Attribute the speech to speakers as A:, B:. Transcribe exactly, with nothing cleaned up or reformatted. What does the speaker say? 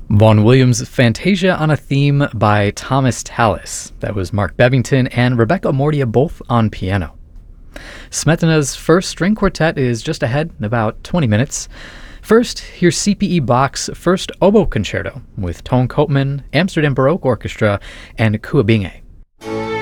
A: Vaughan Williams' Fantasia on a Theme by Thomas Tallis. That was Mark Bevington and Rebecca Mordia both on piano. Smetana's first string quartet is just ahead in about twenty minutes. First, here's C P E Bach's First Oboe Concerto with Toon Koopman, Amsterdam Baroque Orchestra, and Kouabinge.